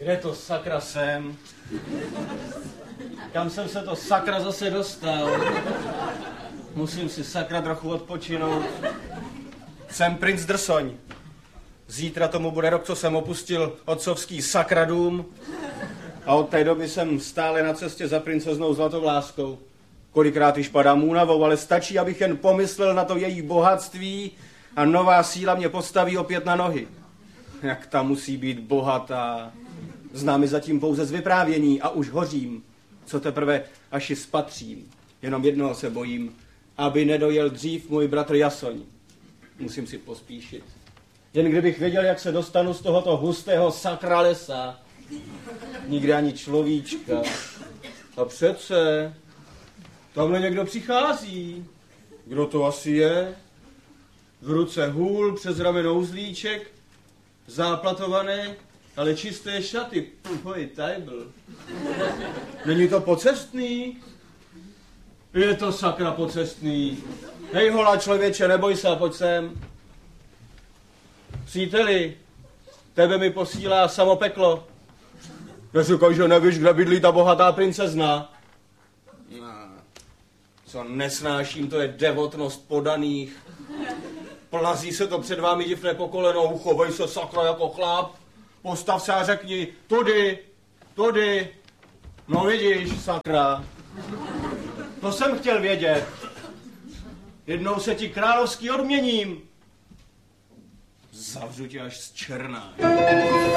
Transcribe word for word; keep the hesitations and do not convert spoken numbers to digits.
Kde to sakra jsem? Kam jsem se to sakra zase dostal? Musím si sakra trochu odpočinout. Jsem princ Drsoň. Zítra tomu bude rok, co jsem opustil otcovský sakra dům. A od té doby jsem stále na cestě za princeznou Zlatovláskou. Kolikrát již padám únavou, ale stačí, abych jen pomyslel na to její bohatství a nová síla mě postaví opět na nohy. Jak ta musí být bohatá. Znám ji zatím pouze z vyprávění a už hořím, co teprve až ji spatřím. Jenom jednoho se bojím, aby nedojel dřív můj bratr Jasoň. Musím si pospíšit. Jen kdybych věděl, jak se dostanu z tohoto hustého sakra lesa. Nikde ani človíčka. A přece, tamhle někdo přichází. Kdo to asi je? V ruce hůl, přes rameno uzlíček, záplatované, ale čisté šaty. Poj, tajbl. Není to pocestný? Je to sakra pocestný. Hej hola člověče, neboj se, pojď sem. Příteli, tebe mi posílá samo peklo. Neříkaj, že nevíš, kde bydlí ta bohatá princezna. No, co nesnáším, to je devotnost podaných. Plazí se to před vámi divné po kolenou, chovej se sakra jako chlap. Postav se a řekni, tudy, tudy. No vidíš, sakra. To jsem chtěl vědět. Jednou se ti královský odměním. Zavřu tě až z černá.